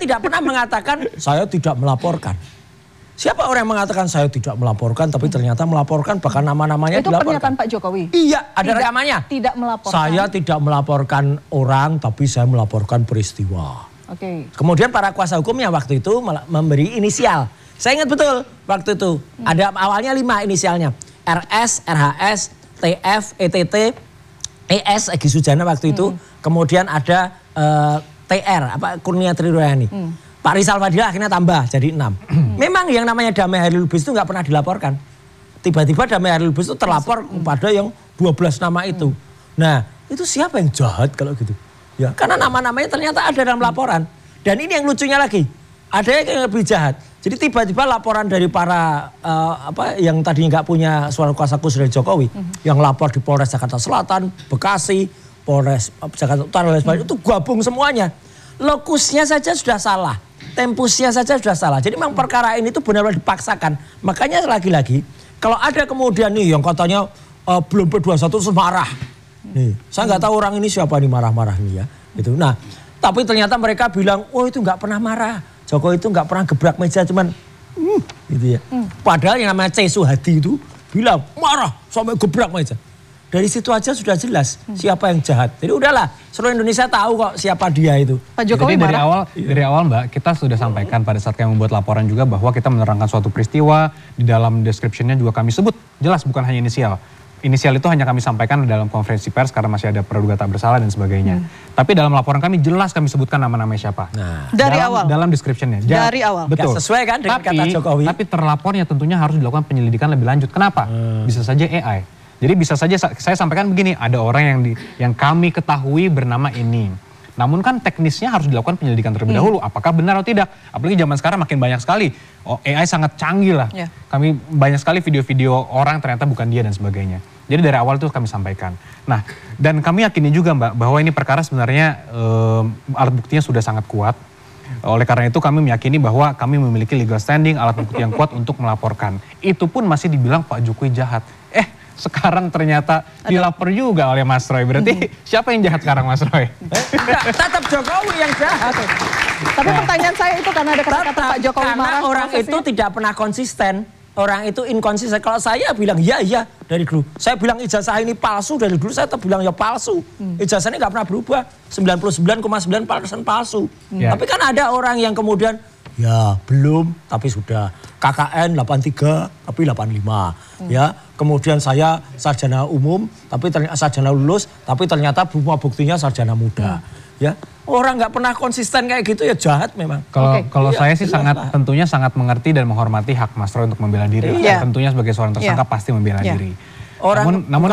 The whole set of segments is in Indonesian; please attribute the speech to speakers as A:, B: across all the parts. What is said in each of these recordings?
A: tidak pernah mengatakan saya tidak melaporkan. Siapa orang yang mengatakan saya tidak melaporkan tapi ternyata melaporkan bahkan nama-namanya
B: dilaporkan? Itu pernyataan Pak Jokowi?
A: Iya, ada rekamannya.
B: Tidak melaporkan.
A: Saya tidak melaporkan orang tapi saya melaporkan peristiwa.
B: Oke.
A: Kemudian para kuasa hukumnya waktu itu memberi inisial. Saya ingat betul waktu itu. Ada awalnya 5 inisialnya. RS, RHS, TF, ETT, ES, Egy Sujana waktu itu. Kemudian ada TR, Kurnia Triroyani. Pak Rizal Fadila akhirnya tambah jadi 6. Memang yang namanya Damai Hairil Lubis itu nggak pernah dilaporkan. Tiba-tiba Damai Hairil Lubis itu terlapor kepada yang 12 nama itu. Nah itu siapa yang jahat kalau gitu? Ya karena nama-namanya ternyata ada dalam laporan. Dan ini yang lucunya lagi, ada yang lebih jahat. Jadi tiba-tiba laporan dari para yang tadinya nggak punya suara kuasa khusus dari Jokowi, yang lapor di Polres Jakarta Selatan, Bekasi, Polres Jakarta Utara dan sebagainya itu gabung semuanya. Lokusnya saja sudah salah. Tempusnya saja sudah salah. Jadi memang perkara ini tuh benar-benar dipaksakan. Makanya lagi-lagi kalau ada kemudian nih yang katanya belum P21 terus marah. Nih, saya nggak tahu orang ini siapa nih marah-marah nih ya. Gitu. Nah, tapi ternyata mereka bilang, oh itu nggak pernah marah. Jokowi itu nggak pernah gebrak meja cuman gitu ya. Padahal yang namanya C. Suhadi itu bilang marah sampai gebrak meja. Dari situ aja sudah jelas siapa yang jahat. Jadi udahlah, seluruh Indonesia tahu kok siapa dia itu.
C: Pak Jokowi jadi dari awal Mbak, kita sudah sampaikan pada saat kami membuat laporan juga bahwa kita menerangkan suatu peristiwa, di dalam description-nya juga kami sebut jelas bukan hanya inisial. Inisial itu hanya kami sampaikan dalam konferensi pers karena masih ada praduga tak bersalah dan sebagainya. Tapi dalam laporan kami jelas kami sebutkan nama-namanya siapa.
B: Nah, dari awal?
C: Dalam description-nya.
B: Dari awal?
A: Betul. Gak sesuai kan dengan kata Jokowi.
C: Tapi terlapornya tentunya harus dilakukan penyelidikan lebih lanjut. Kenapa? Bisa saja AI. Jadi bisa saja saya sampaikan begini, ada orang yang kami ketahui bernama ini. Namun kan teknisnya harus dilakukan penyelidikan terlebih dahulu. Apakah benar atau tidak? Apalagi zaman sekarang makin banyak sekali. AI sangat canggih lah. Kami banyak sekali video-video orang ternyata bukan dia dan sebagainya. Jadi dari awal itu kami sampaikan. Nah, dan kami yakini juga Mbak bahwa ini perkara sebenarnya alat buktinya sudah sangat kuat. Oleh karena itu kami meyakini bahwa kami memiliki legal standing, alat bukti yang kuat untuk melaporkan. Itu pun masih dibilang Pak Jokowi jahat. Sekarang ternyata dilapor juga oleh Mas Roy. Berarti siapa yang jahat sekarang Mas Roy?
A: Tetap Jokowi yang jahat.
B: Tapi pertanyaan saya itu karena ada kata-kata Pak Jokowi marah.
A: Karena orang itu tidak pernah konsisten. Orang itu inkonsisten. Kalau saya bilang iya dari dulu. Saya bilang ijazah ini palsu dari dulu saya tetap bilang ya palsu. Ijazah ini nggak pernah berubah. 99,9% palsu. Tapi kan ada orang yang kemudian ya belum tapi sudah. KKN 83 tapi 85 ya. Kemudian saya sarjana umum tapi ternyata sarjana lulus tapi ternyata buktinya sarjana muda. Ya. Orang nggak pernah konsisten kayak gitu ya jahat memang.
C: Kalau saya sih tentunya sangat mengerti dan menghormati hak Mas Roy untuk membela diri. Tentunya sebagai seorang tersangka pasti membela diri. Namun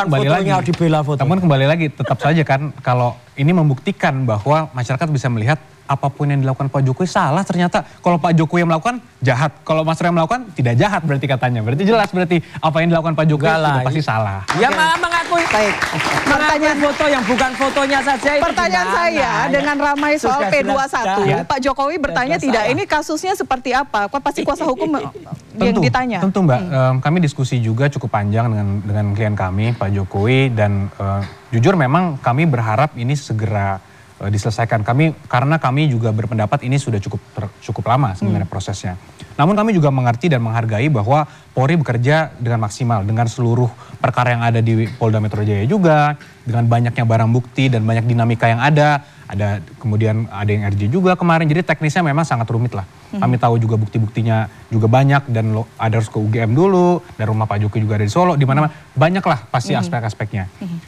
C: kembali lagi tetap saja kan kalau ini membuktikan bahwa masyarakat bisa melihat apapun yang dilakukan Pak Jokowi salah ternyata. Kalau Pak Jokowi yang melakukan jahat, kalau Mas Roy yang melakukan tidak jahat berarti katanya. Berarti jelas berarti apa yang dilakukan Pak Jokowi itu pasti salah.
A: Ya mengakui.
B: Baik.
A: Pertanyaan foto yang bukan fotonya saja itu.
B: Pertanyaan saya dengan ramai soal P21. Pak Jokowi bertanya tidak, ini kasusnya seperti apa? Pasti kuasa hukum yang ditanya.
C: Tentu Mbak, kami diskusi juga cukup panjang dengan klien kami Pak Jokowi dan jujur memang kami berharap ini segera diselesaikan. Karena kami juga berpendapat ini sudah cukup lama sebenarnya prosesnya. Namun kami juga mengerti dan menghargai bahwa Polri bekerja dengan maksimal dengan seluruh perkara yang ada di Polda Metro Jaya juga, dengan banyaknya barang bukti dan banyak dinamika yang ada kemudian ada yang RJ juga kemarin. Jadi teknisnya memang sangat rumit lah. Kami tahu juga bukti-buktinya juga banyak dan ada harus ke UGM dulu, dan rumah Pak Jokowi juga ada di Solo, di mana banyak lah pasti aspek-aspeknya.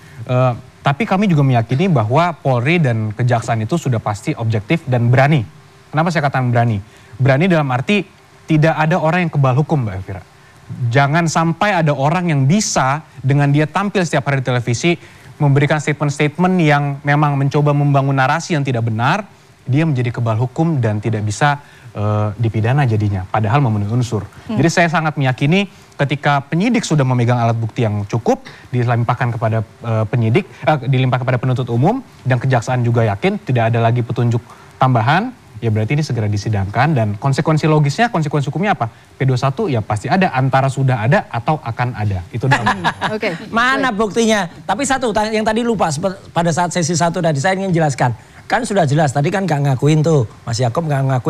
C: Tapi kami juga meyakini bahwa Polri dan Kejaksaan itu sudah pasti objektif dan berani. Kenapa saya katakan berani? Berani dalam arti tidak ada orang yang kebal hukum Mbak Elvira. Jangan sampai ada orang yang bisa dengan dia tampil setiap hari di televisi memberikan statement-statement yang memang mencoba membangun narasi yang tidak benar, dia menjadi kebal hukum dan tidak bisa dipidana jadinya, padahal memenuhi unsur. Jadi saya sangat meyakini ketika penyidik sudah memegang alat bukti yang cukup, dilimpahkan kepada dilimpahkan kepada penuntut umum, dan Kejaksaan juga yakin tidak ada lagi petunjuk tambahan, ya berarti ini segera disidangkan. Dan konsekuensi logisnya, konsekuensi hukumnya apa? P21 ya pasti ada, antara sudah ada atau akan ada. Itu
A: Mana buktinya? Tapi satu yang tadi lupa pada saat sesi 1 tadi saya ingin jelaskan. Kan sudah jelas, tadi kan gak ngakuin tuh, Mas Yaakob gak ngakuin.